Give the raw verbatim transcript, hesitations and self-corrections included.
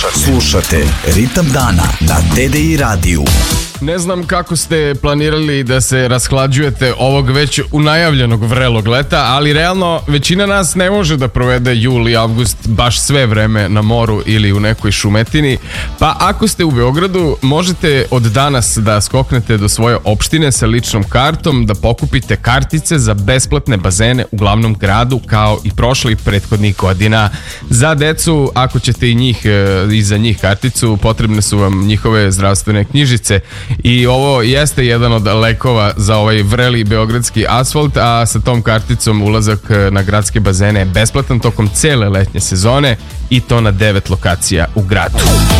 Slušate, slušate Ritam dana na T D I radiju. Ne znam kako ste planirali da se rashlađujete ovog već unajavljenog vrelog leta, ali realno većina nas ne može da provede jul i avgust baš sve vreme na moru ili u nekoj šumetini. Pa ako ste u Beogradu, možete od danas da skoknete do svoje opštine sa ličnom kartom, da pokupite kartice za besplatne bazene u glavnom gradu kao i prošlih prethodnih godina. Za decu, ako ćete i njih i za njih karticu, potrebne su vam njihove zdravstvene knjižice. I ovo jeste jedan od lekova za ovaj vreli beogradski asfalt, a sa tom karticom ulazak na gradske bazene je besplatan tokom cele letnje sezone i to na devet lokacija u gradu.